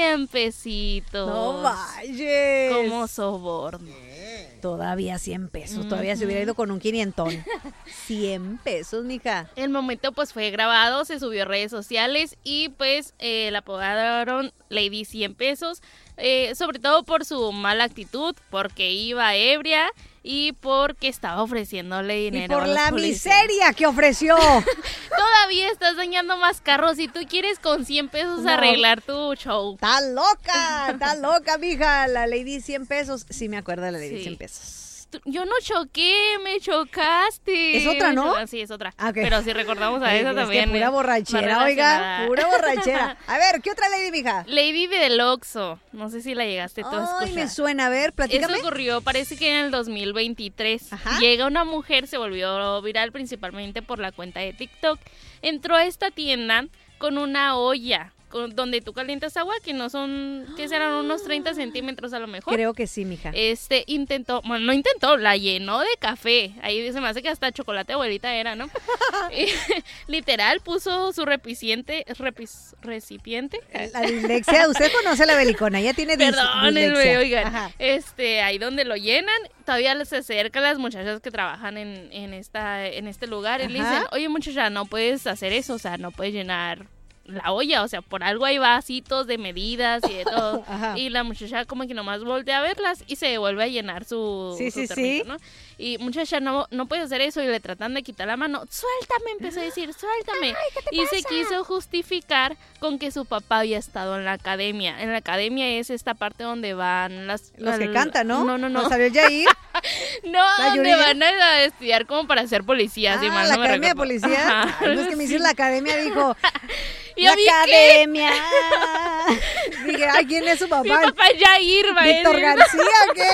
100 pesitos. No vayas. Como soborno. Todavía 100 pesos. Todavía se hubiera ido con un 500. 100 pesos, mija. El momento pues fue grabado, se subió a redes sociales y pues la apodaron Lady 100 pesos. Sobre todo por su mala actitud, porque iba ebria y porque estaba ofreciéndole dinero. Y por a los la policías. miseria que ofreció. Todavía estás dañando más carros y tú quieres con 100 pesos No. arreglar tu show. Está loca, mija. La Lady 100 pesos. Sí, me acuerdo de la Lady Sí. 100 pesos. Yo no choqué, me chocaste. ¿Es otra, no? Sí, es otra. Ah, ok. Pero si recordamos a esa Es también. que pura borrachera, va oiga. relacionada. Pura borrachera. A ver, ¿qué otra Lady, mija? Lady del Oxxo. No sé si la llegaste tú a escuchar. Ay, me suena. A ver, platícame. Eso ocurrió, parece que en el 2023. Ajá. Llega una mujer, se volvió viral principalmente por la cuenta de TikTok. Entró a esta tienda con una olla donde tú calientas agua, que no son, que serán unos 30 centímetros a lo mejor. Creo que sí, mija. No intentó, la llenó de café. Ahí se me hace que hasta chocolate abuelita era, ¿no? Y, literal, puso su recipiente. La dislexia, usted conoce la belicona, ella tiene Perdónenme, dislexia. oigan. Ajá. Ahí donde lo llenan, todavía se acercan las muchachas que trabajan en este lugar y le Ajá. dicen, oye muchacha, no puedes hacer eso, o sea, no puedes llenar la olla, o sea, por algo hay vasitos de medidas y de todo. Ajá. Y la muchacha como que nomás voltea a verlas y se vuelve a llenar su termito, ¿no? Y muchacha, no puedes hacer eso, y le tratan de quitar la mano. Suéltame, empezó a decir, suéltame. Ay, ¿qué te y pasa? se quiso justificar con que su papá había estado en la academia. En la academia es esta parte donde van Los que cantan, ¿no? No. ¿Salió el Yair? No, ¿La donde Yuridia? van a estudiar como para ser policías. si mal La no me academia de recuerdo. policía. Ajá. Ay, no es que me hiciste la academia, dijo. ¿Y La a mí qué? academia. Dije, ay, ¿quién es su papá? Mi papá Yair, va a ¿Víctor decir. García o qué?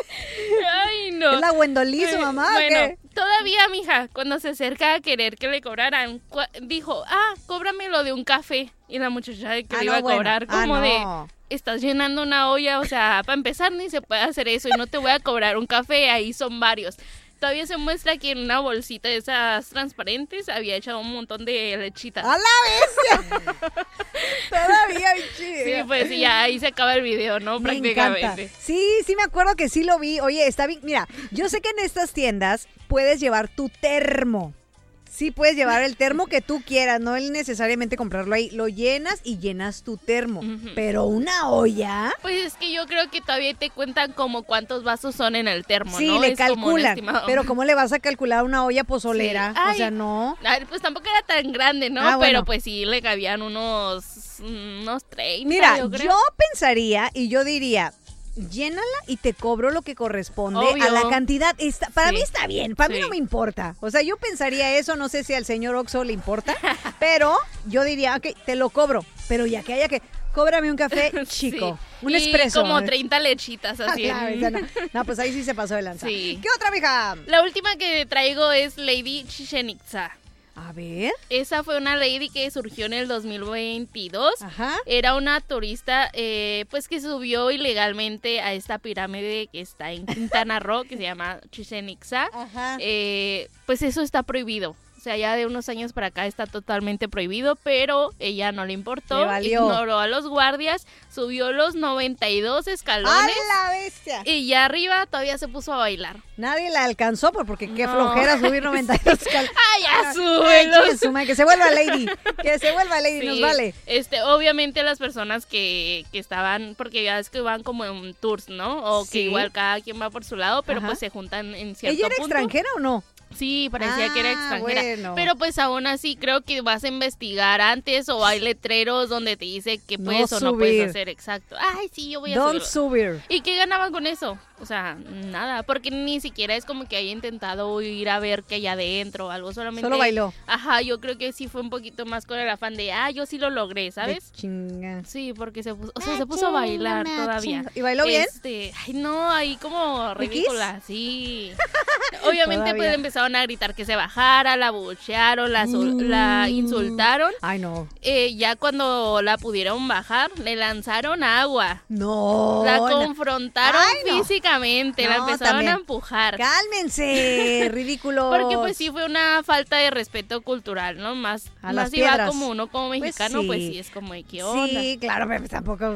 Ay, no. ¿Es la Wendolí, su mamá o Bueno, qué? todavía, mija, cuando se acerca a querer que le cobraran, dijo, cóbrame lo de un café. Y la muchacha de que le iba a cobrar como de, estás llenando una olla, o sea, para empezar ni se puede hacer eso y no te voy a cobrar un café, ahí son varios. Todavía se muestra que en una bolsita de esas transparentes había echado un montón de lechitas. ¡A la bestia! Todavía, bichi. Sí, pues sí, ya ahí se acaba el video, ¿no? Me Prácticamente. encanta. Sí, me acuerdo que sí lo vi. Oye, está bien. Mira, yo sé que en estas tiendas puedes llevar tu termo. Sí puedes llevar el termo que tú quieras, no es necesariamente comprarlo ahí. Lo llenas y llenas tu termo. Ujú. Pero una olla... Pues es que yo creo que todavía te cuentan como cuántos vasos son en el termo, Sí, ¿no? le Es como un calculan, estimado. pero ¿cómo le vas a calcular una olla pozolera? Sí. Ay. O sea, no. A ver, pues tampoco era tan grande, ¿no? Ah, bueno. Pero pues sí le cabían unos 30. Mira, yo creo. yo pensaría y yo diría, llénala y te cobro lo que corresponde Obvio. a la cantidad. Para Sí. mí está bien, para mí Sí. no me importa. O sea, yo pensaría eso, no sé si al señor Oxxo le importa, pero yo diría, ok, te lo cobro, pero ya que haya que, cóbrame un café chico, Sí. un Y expreso. como 30 lechitas así. Ah, claro, no, pues ahí sí se pasó de lanza. Sí. ¿Qué otra, mija? La última que traigo es Lady Chichén Itzá. A ver. Esa fue una lady que surgió en el 2022. Ajá. Era una turista pues que subió ilegalmente a esta pirámide que está en Quintana Roo, que se llama Chichén Itzá. Ajá. Pues eso está prohibido. O sea, ya de unos años para acá está totalmente prohibido, pero ella no le importó, Le valió. ignoró a los guardias, subió los 92 ¡A escalones la bestia! y ya arriba todavía se puso a bailar. Nadie la alcanzó porque qué No. flojera subir 92 ¡Ay, ya Ay, súbelo! chingue su madre, que se vuelva lady, que se vuelva lady, Sí, nos vale. Obviamente las personas que estaban, porque ya es que van como en tours, ¿no? O que Sí. igual cada quien va por su lado, pero Ajá. pues se juntan en cierto ¿Ella era punto. extranjera o no? Sí, parecía que era extranjera. Bueno. Pero pues aún así creo que vas a investigar antes o hay letreros donde te dice que No puedes o no subir. puedes hacer. Exacto. Ay, sí, yo voy a Don't subirlo. subir. ¿Y qué ganaban con eso? O sea, nada, porque ni siquiera es como que haya intentado ir a ver qué hay adentro o algo, solamente... Solo bailó. Ajá, yo creo que sí fue un poquito más con el afán de, yo sí lo logré, ¿sabes? De chinga. Sí, porque se puso a bailar todavía. ¿Y bailó bien? Ay, no, ahí como ¿Riquis? ridícula, sí. Obviamente pues Todavía. empezaron a gritar que se bajara, la abuchearon, la insultaron. Ay, no. Ya cuando la pudieron bajar, le lanzaron agua. No. La no. confrontaron Ay, no. físicamente, la No, empezaron también. a empujar. Cálmense, ridículo. Porque pues sí fue una falta de respeto cultural, ¿no? Más A las si va piedras. como uno como Pues mexicano, pues sí. sí es como de qué onda. Sí, claro, pero tampoco